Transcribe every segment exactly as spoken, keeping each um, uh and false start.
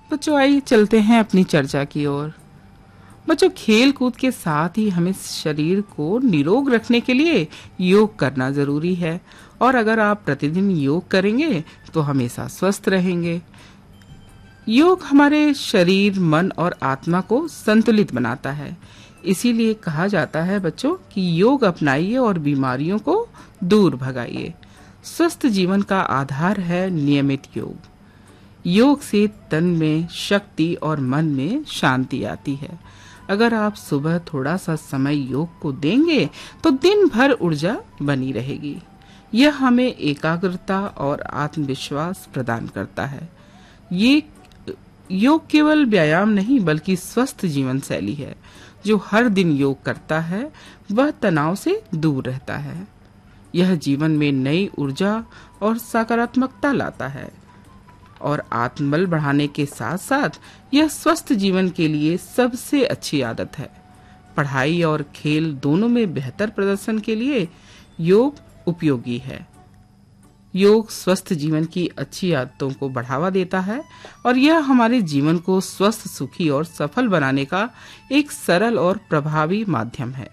बच्चों आइए चलते हैं अपनी चर्चा की ओर। बच्चों खेल कूद के साथ ही हमें शरीर को निरोग रखने के लिए योग करना जरूरी है। और अगर आप प्रतिदिन योग करेंगे तो हमेशा स्वस्थ रहेंगे। योग हमारे शरीर, मन और आत्मा को संतुलित बनाता है। इसीलिए कहा जाता है बच्चों कि योग अपनाइए और बीमारियों को दूर भगाइए। स्वस्थ जीवन का आधार है नियमित योग। योग से तन में शक्ति और मन में शांति आती है। अगर आप सुबह थोड़ा सा समय योग को देंगे तो दिन भर ऊर्जा बनी रहेगी। यह हमें एकाग्रता और आत्मविश्वास प्रदान करता है। ये योग केवल व्यायाम नहीं बल्कि स्वस्थ जीवन शैली है। जो हर दिन योग करता है वह तनाव से दूर रहता है। यह जीवन में नई ऊर्जा और सकारात्मकता लाता है और आत्मबल बढ़ाने के साथ साथ यह स्वस्थ जीवन के लिए सबसे अच्छी आदत है। पढ़ाई और खेल दोनों में बेहतर प्रदर्शन के लिए योग उपयोगी है। योग स्वस्थ जीवन की अच्छी आदतों को बढ़ावा देता है और यह हमारे जीवन को स्वस्थ, सुखी और सफल बनाने का एक सरल और प्रभावी माध्यम है।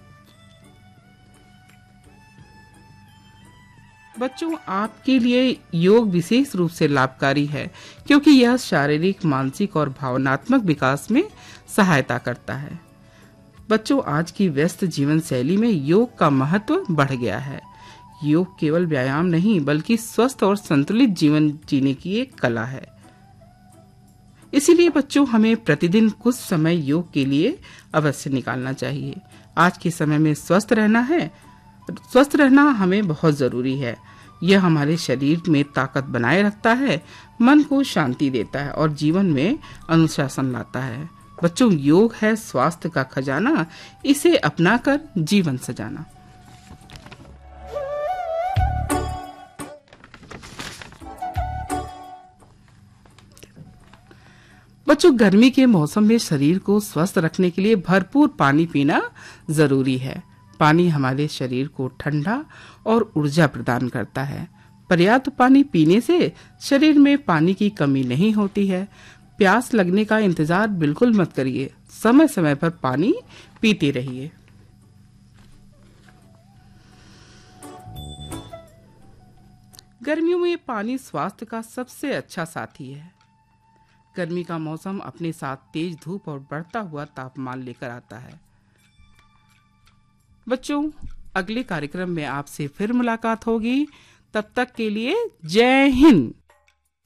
बच्चों, आपके लिए योग विशेष रूप से लाभकारी है क्योंकि यह शारीरिक, मानसिक और भावनात्मक विकास में सहायता करता है। बच्चों, आज की व्यस्त जीवन शैली में योग का महत्व बढ़ गया है। योग केवल व्यायाम नहीं बल्कि स्वस्थ और संतुलित जीवन जीने की एक कला है। इसीलिए बच्चों, हमें प्रतिदिन कुछ समय योग के लिए अवश्य निकालना चाहिए। आज के समय में स्वस्थ रहना है स्वस्थ रहना हमें बहुत जरूरी है। यह हमारे शरीर में ताकत बनाए रखता है, मन को शांति देता है और जीवन में अनुशासन लाता है। बच्चों, योग है स्वास्थ्य का खजाना, इसे अपनाकर जीवन सजाना। बच्चों, गर्मी के मौसम में शरीर को स्वस्थ रखने के लिए भरपूर पानी पीना जरूरी है। पानी हमारे शरीर को ठंडा और ऊर्जा प्रदान करता है। पर्याप्त पानी पीने से शरीर में पानी की कमी नहीं होती है। प्यास लगने का इंतजार बिल्कुल मत करिए, समय समय पर पानी पीते रहिए। गर्मियों में पानी स्वास्थ्य का सबसे अच्छा साथी है। गर्मी का मौसम अपने साथ तेज धूप और बढ़ता हुआ तापमान लेकर आता है। बच्चों, अगले कार्यक्रम में आपसे फिर मुलाकात होगी। तब तक के लिए जय हिंद।